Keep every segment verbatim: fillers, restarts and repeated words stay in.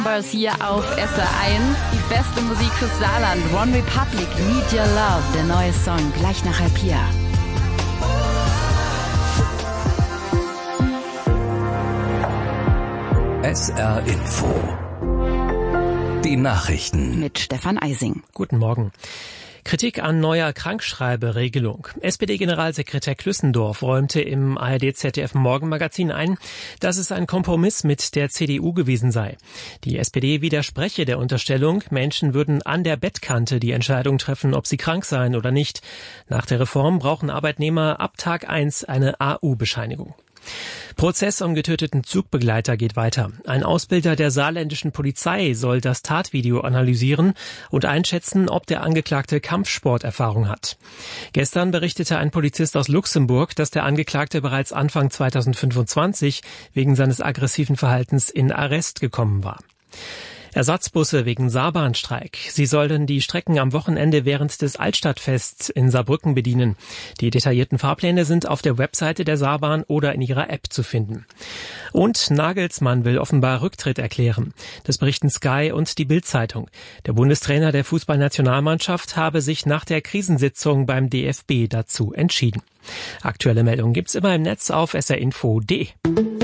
Hier auf S R eins, die beste Musik fürs Saarland. One Republic, Need Your Love, der neue Song, gleich nach halb vier. S R Info. Die Nachrichten. Mit Stefan Eising. Guten Morgen. Kritik an neuer Krankschreiberegelung. S P D-Generalsekretär Klüssendorf räumte im A R D-Z D F-Morgenmagazin ein, dass es ein Kompromiss mit der C D U gewesen sei. Die S P D widerspreche der Unterstellung, Menschen würden an der Bettkante die Entscheidung treffen, ob sie krank seien oder nicht. Nach der Reform brauchen Arbeitnehmer ab Tag eins eine A U-Bescheinigung. Prozess um getöteten Zugbegleiter geht weiter. Ein Ausbilder der saarländischen Polizei soll das Tatvideo analysieren und einschätzen, ob der Angeklagte Kampfsporterfahrung hat. Gestern berichtete ein Polizist aus Luxemburg, dass der Angeklagte bereits Anfang zweitausendfünfundzwanzig wegen seines aggressiven Verhaltens in Arrest gekommen war. Ersatzbusse wegen Saarbahnstreik. Sie sollen die Strecken am Wochenende während des Altstadtfests in Saarbrücken bedienen. Die detaillierten Fahrpläne sind auf der Webseite der Saarbahn oder in ihrer App zu finden. Und Nagelsmann will offenbar Rücktritt erklären. Das berichten Sky und die Bild-Zeitung. Der Bundestrainer der Fußballnationalmannschaft habe sich nach der Krisensitzung beim D F B dazu entschieden. Aktuelle Meldungen gibt's immer im Netz auf s r info punkt d e.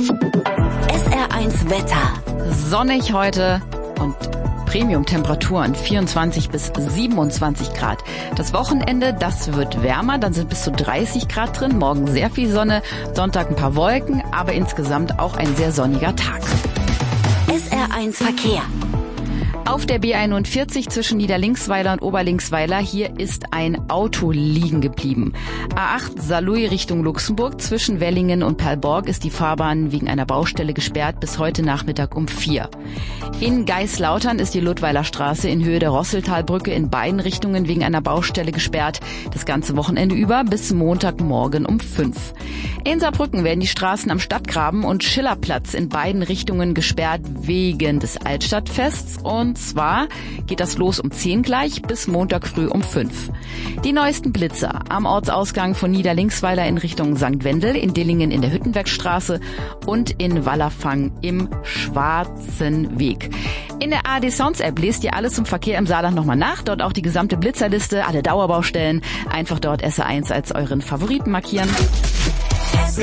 S R eins Wetter. Sonnig heute und Premium-Temperaturen vierundzwanzig bis siebenundzwanzig Grad. Das Wochenende, das wird wärmer, dann sind bis zu dreißig Grad drin. Morgen sehr viel Sonne, Sonntag ein paar Wolken, aber insgesamt auch ein sehr sonniger Tag. S R eins Verkehr. Auf der B einundvierzig zwischen Niederlinksweiler und Oberlinksweiler, hier ist ein Auto liegen geblieben. A acht Saarlouis Richtung Luxemburg, zwischen Wellingen und Perlborg ist die Fahrbahn wegen einer Baustelle gesperrt bis heute Nachmittag um vier. In Geislautern ist die Ludweiler Straße in Höhe der Rosseltalbrücke in beiden Richtungen wegen einer Baustelle gesperrt. Das ganze Wochenende über bis Montagmorgen um fünf. In Saarbrücken werden die Straßen am Stadtgraben und Schillerplatz in beiden Richtungen gesperrt wegen des Altstadtfests. Und zwar geht das los um zehn gleich bis Montag früh um fünf. Die neuesten Blitzer am Ortsausgang von Niederlinksweiler in Richtung Sankt Wendel, in Dillingen in der Hüttenbergstraße und in Wallerfang im Schwarzen Weg. In der A R D Sounds App lest ihr alles zum Verkehr im Saarland nochmal nach. Dort auch die gesamte Blitzerliste, alle Dauerbaustellen. Einfach dort S R eins als euren Favoriten markieren. S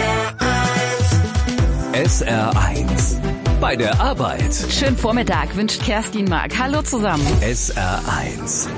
R eins. Bei der Arbeit. Schönen Vormittag wünscht Kerstin Mark. Hallo zusammen. S R eins.